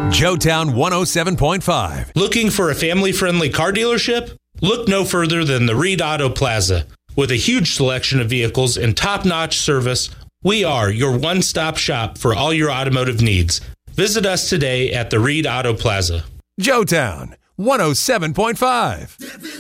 Joetown 107.5. Looking for a family-friendly car dealership? Look no further than the Reed Auto Plaza. With a huge selection of vehicles and top-notch service, we are your one-stop shop for all your automotive needs. Visit us today at the Reed Auto Plaza. Joetown 107.5.